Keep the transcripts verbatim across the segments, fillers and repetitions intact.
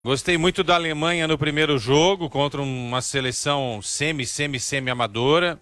Gostei muito da Alemanha no primeiro jogo contra uma seleção semi, semi, semi-amadora.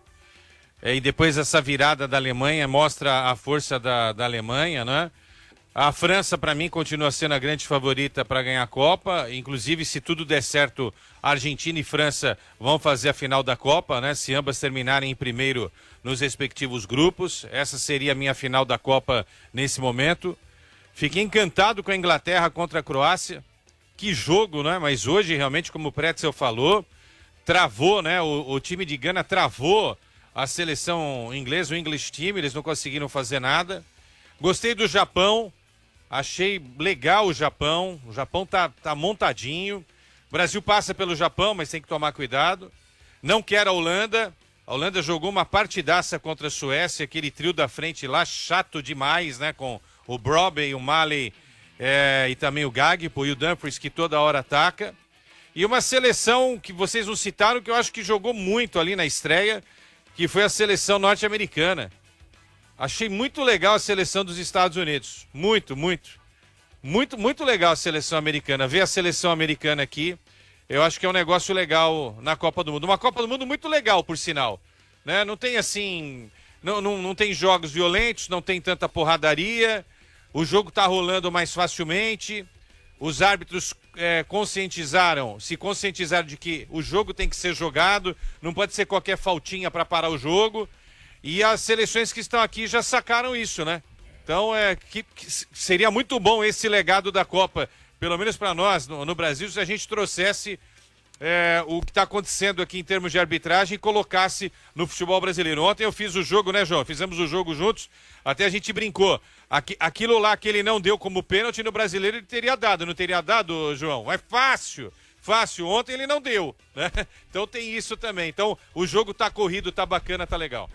É, e depois essa virada da Alemanha mostra a força da, da Alemanha, né? A França, para mim, continua sendo a grande favorita para ganhar a Copa. Inclusive, se tudo der certo, Argentina e França vão fazer a final da Copa, né? Se ambas terminarem em primeiro nos respectivos grupos. Essa seria a minha final da Copa nesse momento. Fiquei encantado com a Inglaterra contra a Croácia. Que jogo, né? Mas hoje, realmente, como o Pretzel falou, travou, né? O, o time de Gana travou a seleção inglesa, o English Team, eles não conseguiram fazer nada. Gostei do Japão, achei legal o Japão, o Japão tá, tá montadinho. O Brasil passa pelo Japão, mas tem que tomar cuidado. Não quero a Holanda, a Holanda jogou uma partidaça contra a Suécia, aquele trio da frente lá, chato demais, né? Com o Brobbey, o Malley é, e também o Gagpo e o Dumfries, que toda hora ataca. E uma seleção que vocês não citaram, que eu acho que jogou muito ali na estreia, que foi a seleção norte-americana. Achei muito legal a seleção dos Estados Unidos. Muito, muito. Muito, muito legal a seleção americana. Ver a seleção americana aqui, eu acho que é um negócio legal na Copa do Mundo. Uma Copa do Mundo muito legal, por sinal. Né? Não tem assim... Não, não, não tem jogos violentos, não tem tanta porradaria. O jogo está rolando mais facilmente. Os árbitros é, conscientizaram, se conscientizaram de que o jogo tem que ser jogado, não pode ser qualquer faltinha para parar o jogo. E as seleções que estão aqui já sacaram isso, né? Então, é, que, que seria muito bom esse legado da Copa, pelo menos para nós, no, no Brasil, se a gente trouxesse é, o que está acontecendo aqui em termos de arbitragem e colocasse no futebol brasileiro. Ontem eu fiz o jogo, né, João? Fizemos o jogo juntos, até a gente brincou. Aqui, aquilo lá que ele não deu como pênalti no brasileiro, ele teria dado, não teria dado, João? É fácil, fácil. Ontem ele não deu, né? Então tem isso também. Então o jogo tá corrido, tá bacana, tá legal.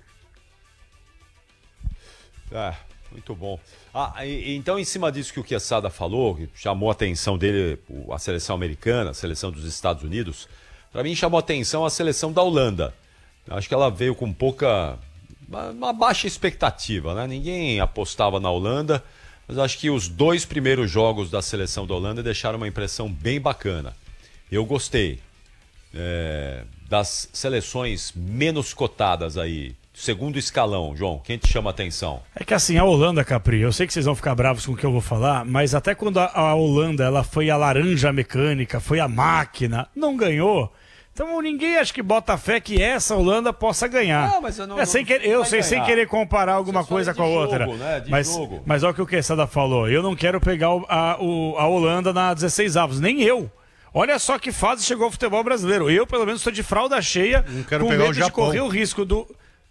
Ah, muito bom. Ah, e, então em cima disso que o Quesada falou, que chamou a atenção dele, a seleção americana, a seleção dos Estados Unidos, para mim chamou a atenção a seleção da Holanda. Acho que ela veio com pouca... uma baixa expectativa, né? Ninguém apostava na Holanda, mas acho que os dois primeiros jogos da seleção da Holanda deixaram uma impressão bem bacana. Eu gostei é, das seleções menos cotadas aí. Segundo escalão, João, quem te chama a atenção? É que assim, a Holanda, Capri, eu sei que vocês vão ficar bravos com o que eu vou falar, mas até quando a, a Holanda ela foi a laranja mecânica, foi a máquina, não ganhou. Então ninguém acha que bota fé que essa Holanda possa ganhar. Não, mas eu não, é, sem não, querer, não eu vai sei, ganhar. sem querer comparar alguma Isso coisa é com a jogo, outra. Né? De mas, jogo. mas olha o que o Quesada falou. Eu não quero pegar o, a, o, a Holanda na dezesseis avos, nem eu. Olha só que fase chegou o futebol brasileiro. Eu, pelo menos, estou de fralda cheia, não quero com pegar medo o de Japão. correr o risco do...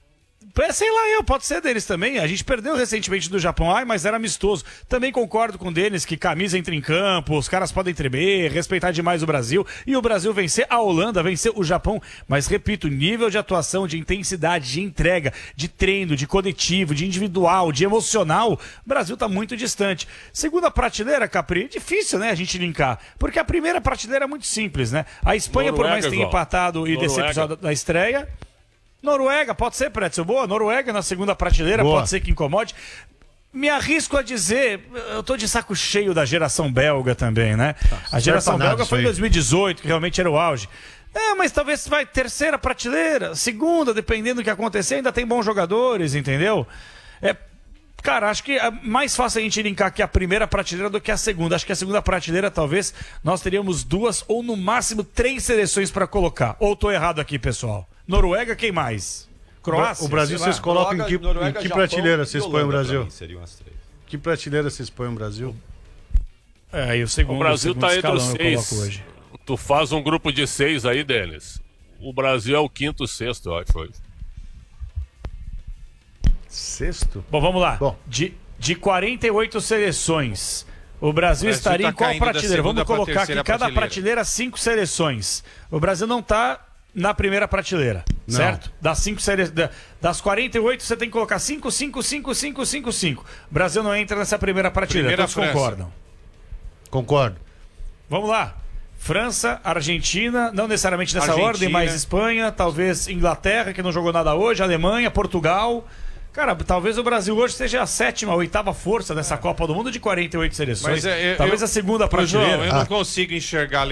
Sei lá, eu, pode ser deles também. A gente perdeu recentemente do Japão, ai, mas era amistoso. Também concordo com deles que camisa entra em campo, os caras podem tremer, respeitar demais o Brasil. E o Brasil vencer a Holanda, vencer o Japão. Mas, repito, nível de atuação, de intensidade, de entrega, de treino, de coletivo, de individual, de emocional, o Brasil tá muito distante. Segunda prateleira, Capri, difícil, né, a gente linkar. Porque a primeira prateleira é muito simples, né? A Espanha, Noruega, por mais que tenha João. empatado e Noruega. decepcionado na estreia... Noruega, pode ser, Pretzel, boa. Noruega na segunda prateleira, Boa. pode ser que incomode. Me arrisco a dizer, eu tô de saco cheio da geração belga também, né? A geração nada belga isso foi em aí. dois mil e dezoito, que realmente era o auge. É, mas talvez vai terceira prateleira, segunda, dependendo do que acontecer, ainda tem bons jogadores, entendeu? É, cara, acho que é mais fácil a gente linkar aqui a primeira prateleira do que a segunda. Acho que a segunda prateleira, talvez, nós teríamos duas ou no máximo três seleções para colocar. Ou tô errado aqui, pessoal? Noruega, quem mais? Croácia? O Brasil, sei lá. vocês colocam em que, Noruega, em que Japão prateleira e vocês Holanda, põem o pra Brasil? mim, seriam as três. Que prateleira vocês põem o Brasil? É, e o segundo, O Brasil o segundo tá entre os escalão eu seis. coloco hoje. Tu faz um grupo de seis aí, Denis. O Brasil é o quinto, sexto, eu acho hoje. Sexto? Bom, vamos lá. Bom. De, de quarenta e oito seleções, o Brasil, O Brasil estaria tá em qual caindo da prateleira? segunda Vamos pra colocar aqui terceira cada prateleira. prateleira cinco seleções. O Brasil não está na primeira prateleira, Não. certo? Das cinco sele... da- das quarenta e oito você tem que colocar cinco, cinco, cinco, cinco, cinco, cinco. O Brasil não entra nessa primeira prateleira, Primeira todos França. concordam. Concordo. Vamos lá. França, Argentina, não necessariamente nessa Argentina. ordem, mas Espanha, talvez Inglaterra, que não jogou nada hoje, Alemanha, Portugal. Cara, talvez o Brasil hoje seja a sétima, a oitava força dessa Copa do Mundo de quarenta e oito seleções. Mas é, eu- talvez eu- a segunda Ô, João, prateleira. eu não consigo enxergar